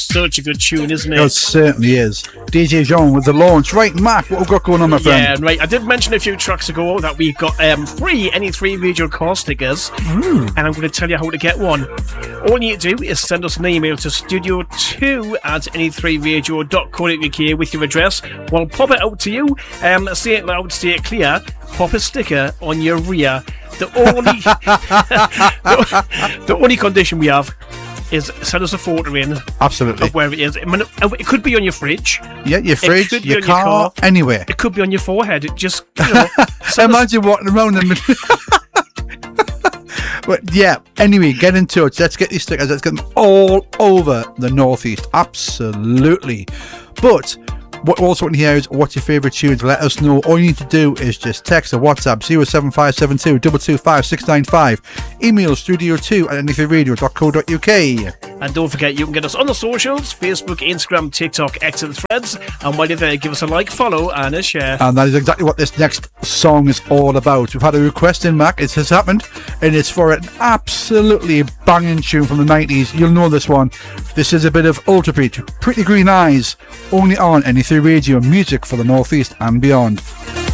such a good tune, isn't it? It certainly is. DJ Jean with the launch. Right, Mac, what we've got going on, my friend? Yeah, right. I did mention a few tracks ago that we got free NE3 Radio call stickers, and I'm going to tell you how to get one. All you need to do is send us an email to studio2@ne3radio.co.uk with your address. We'll pop it out to you. Say it loud, say it clear. Pop a sticker on your rear. The only condition we have is send us a photo in. Absolutely. Of where it is. It could be on your fridge. Yeah, your fridge, your car, anywhere. It could be on your forehead. It just, imagine walking around them. But yeah, anyway, get in touch. Let's get these stickers. Let's get them all over the Northeast. Absolutely. But what we also want to hear is what's your favourite tunes. Let us know. All you need to do is just text or WhatsApp 07572 225 695. Email studio2@ne3radio.co.uk. And don't forget, you can get us on the socials: Facebook, Instagram, TikTok, X and Threads. And while you're there, give us a like, follow and a share. And that is exactly what this next song is all about. We've had a request in, Mac. It has happened, and it's for an absolutely banging tune from the 90s. You'll know this one. This is a bit of Ultra Beat, Pretty Green Eyes, only on NE3 Radio, music for the Northeast and beyond.